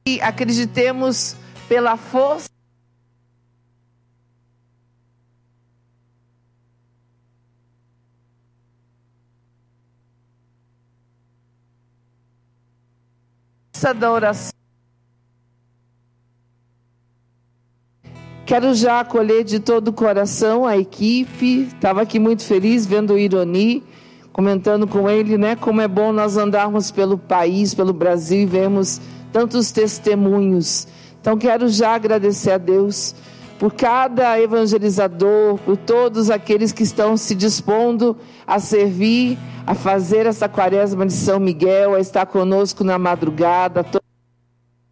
E acreditemos pela força da oração. Quero já acolher de todo o coração a equipe. Estava aqui muito feliz vendo o Ironi, comentando com ele, né, como é bom nós andarmos pelo país, pelo Brasil, e vemos tantos testemunhos. Então quero já agradecer a Deus por cada evangelizador, por todos aqueles que estão se dispondo a servir, a fazer essa quaresma de São Miguel, a estar conosco na madrugada.